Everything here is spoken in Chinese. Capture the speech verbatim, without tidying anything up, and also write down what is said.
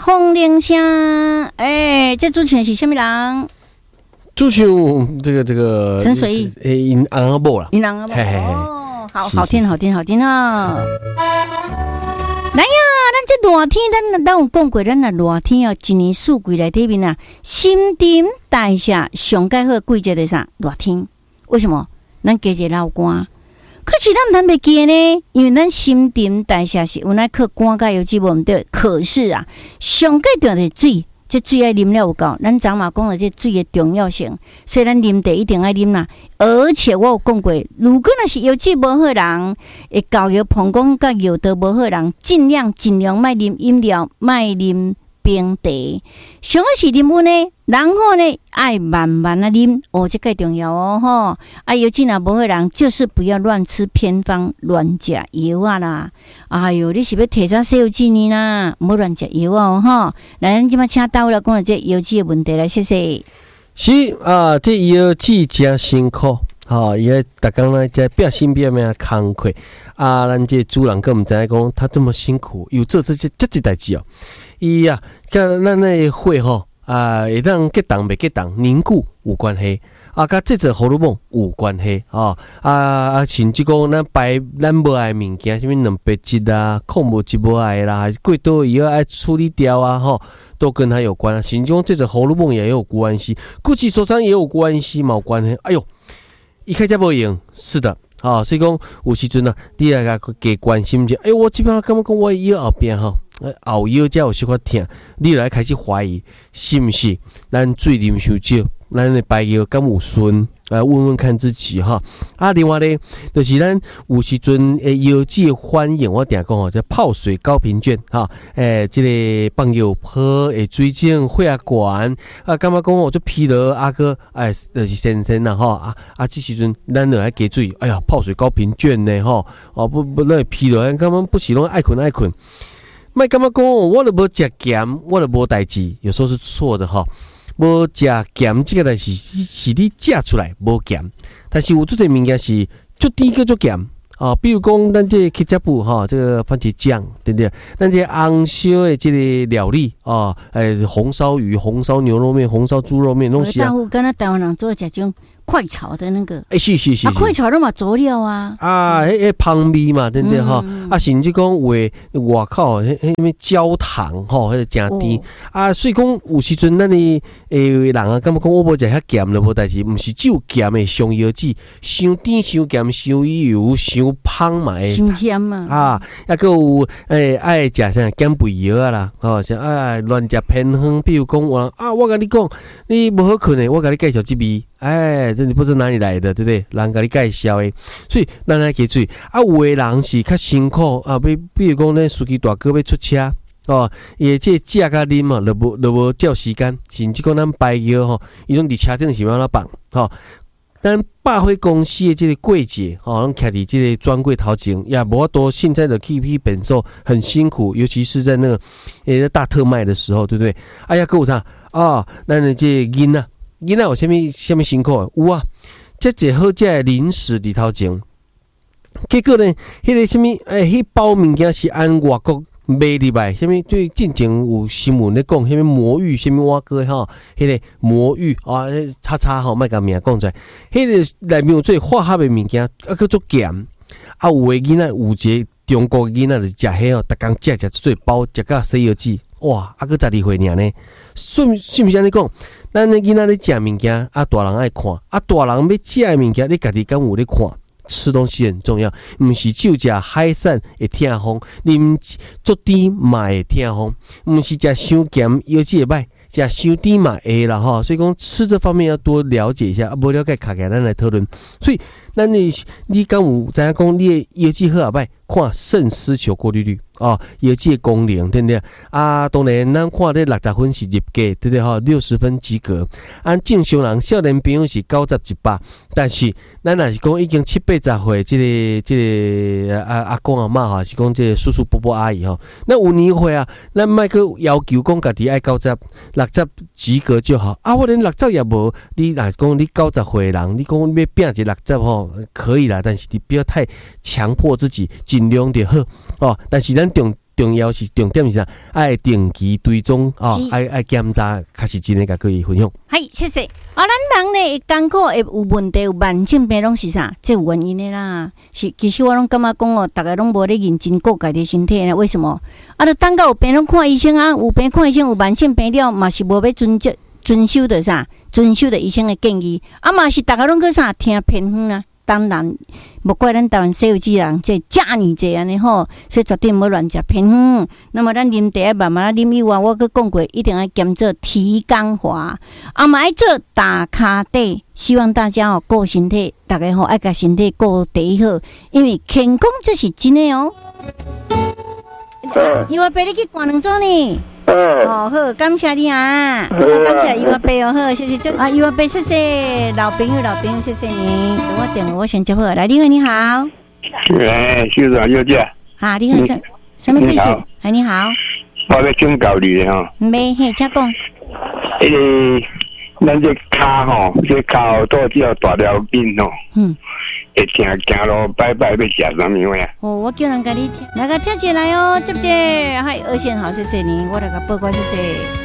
风铃声，哎，这主持人是什么人？ 主持人这个这个陈水义， 诶，因阿某啦， 因阿某哦，好好听好听好听啊！来呀，咱这热天，咱咱有讲过，咱那热天哦，一年四季来底面啊，新陈代谢上介好季节的啥？热天，为什么？咱加一流汗。可是咱咱袂记呢，因为咱新陈代谢是有那靠肝甲油脂无毋对。可是啊，上介重要的水，这水爱啉了有够。咱昨嘛讲了这水的重要性，所以咱啉茶一定爱啉啦。而且我有讲过，如果若是油脂无好人，会教育膀胱甲药道无好人，尽量尽量莫啉饮料，莫啉冰茶。上好是啉温呢，然后呢爱慢慢啊啉，哦，这个重要哦吼。啊，油脂若无好人，就是不要乱吃偏方，乱食药啊啦。哎哟，你是要提啥洗油脂呢啦？唔好乱食药哦吼。来，咱即马请到了讲了这油脂的问题来，谢谢。 是啊，这油脂真辛苦。吼，伊个逐工咧在拼身边咩工课啊，咱这主人更毋知影讲，他这么辛苦，又做这些这这代志哦。伊啊，甲咱那血吼啊，会当结冻袂结冻凝固有关系，啊，甲这个荷尔蒙有关系哦。啊啊，甚至讲咱排咱无爱物件，什么蛋白质啊、矿物质无爱啦，过多以后爱处理掉啊，吼。都跟它有关，甚至讲这个荷尔蒙也有关系，骨质疏松也有关系，冇关系。哎呦！一开始无用，是的，啊、哦，所以讲有时阵啊，你来个加关心者，哎，我这边感觉讲我腰后边吼，后腰才有小可疼，你来开始怀疑是不是咱水啉伤少，咱的排尿敢有顺？来问问看自己哈。啊，另外呢，就是咱有时阵诶腰肌反应，我定讲哦，叫泡水高频卷哈。诶，这个放尿泡诶，水肿血压管啊，感觉讲哦，就疲劳啊个，哎，就是先生啦哈啊啊，这时阵咱就来加水，哎呀，泡水高频卷呢哈，哦不不，那疲劳，感觉不是拢爱困爱困。莫感觉讲哦，我都无食咸，我都无代志，有时候是错的哈。无食咸，这个来是是你食出来无咸，但是有这个物件是足甜个足咸啊。比如讲，咱这ketchup布哈，这个番茄酱，对不对？咱这红烧的这个料理啊，诶，红烧鱼、红烧牛肉面、红烧猪肉面，拢是啊。 大户跟他台湾人做这种快炒的那个， 哎、欸，是是是， 啊，快炒都嘛佐料啊， 啊，迄迄香味嘛，对不对哈、嗯？啊，甚至讲话外口迄迄咩焦糖吼，迄个真甜、哦、啊，所以讲有时阵咱的诶人啊，感觉讲我无食遐咸了无代志，毋是只有咸的上药剂，伤甜、伤咸、伤油、伤芳嘛会， 伤咸嘛， 啊，抑个有诶爱食啥减肥药啊啦，吼，像啊乱食偏方，比如讲我啊，我甲你讲，你无好困诶，我甲你介绍这味。哎，这你不知哪里来的，对不对？人甲你介绍的，所以咱来记住啊。有的人是较辛苦啊，比比如讲咧，司机大哥要出车哦，伊这食甲啉嘛，就无就无照时间，甚至讲咱排尿吼，伊拢伫车顶是安怎放吼？咱百货公司的这个柜姐吼，拢徛伫这个专柜头前，也无多。现在的 K P 本寿很辛苦，尤其是在那个诶大特卖的时候，对不对？哎呀，有啥啊？咱的这囡仔。囡仔有啥物啥物辛苦？有啊，这一好食的零食里头前，结果呢，迄、那个啥物诶，迄包物件是按外国卖入来，啥物对进前有新闻咧讲，啥物魔芋，啥物蛙哥吼，迄、那个魔芋啊，叉叉吼，莫甲名讲出来，迄、那个内面有做化学的物件，啊，叫做咸，啊，有诶囡仔有一个中国囡仔就食迄吼，逐工食食做包，食甲洗药剂。哇，啊，个十二岁尔呢，信信不信？你讲，咱的囡仔咧食物件，啊，大人爱看，啊，大人要食的物件，你家己敢有咧看？吃东西很重要，唔是就食海产会痛风，啉足甜嘛会痛风，唔是食伤咸药剂会歹，食伤甜嘛会啦吼。所以讲吃这方面要多了解一下，啊，无了解卡起来咱来讨论。所以，咱你你敢有知影讲你的药剂好啊歹？看肾丝球过滤率哦，药剂的功能对不对？啊，当然咱看这六十分是入格，对不对哈？六十分及格。按正常人少年朋友是九十一百，但是咱若是讲已经七八十岁，这个这个阿阿公阿嬷哈，是讲这个叔叔伯伯阿姨哈，那有年岁啊，咱莫去要求讲家己爱九十六十及格就好啊。我连六十也无，你若讲你九十岁人，你讲要拼一六十吼，可以啦，但是你不要太强迫自己。尽量就好哦，但是咱重重要是重点是啥？爱定期追踪哦，爱爱检查，确实真诶，甲可以分享。 系，谢谢。啊，咱人咧艰苦会有问题，有慢性病拢是啥？这有原因的啦。是，其实我拢感觉讲哦，大家拢无咧认真顾家己身体呢。为什么？啊，就等到有病拢看医生啊，有病看医生，有慢性病了嘛是无要遵遵遵守的啥？遵守的医生的建议，啊嘛是大家拢去啥听偏方啦。当然，莫怪咱台湾社会之人，这遮尔济安尼吼，所以绝对莫乱食偏方。那么咱啉茶慢慢啉以外，我佮讲过，一定要兼做提肛滑，啊嘛爱做打骹底。希望大家哦顾身体，大家吼爱甲身体顾第一好，因为健康这是真的哦。伊话陪你去逛两庄呢。哦，好，感谢你啊！感谢伊话陪哦，好，谢谢这啊，伊话陪，谢谢老朋友，老朋友，谢谢你。我电话我先接好，来，你好，你好。 哎，邱长小姐。 啊，你好，什什么贵姓？哎，你好。 我要请教你吼。 没，嘿，请讲。 诶，咱这骹吼，这骹到只要大条筋吼。嗯。会听行路拜拜要食什么呀？ 哦，我叫人甲你听，来个听起来哦，接不接？嗨，二线好，谢谢你，我来个报告，谢谢。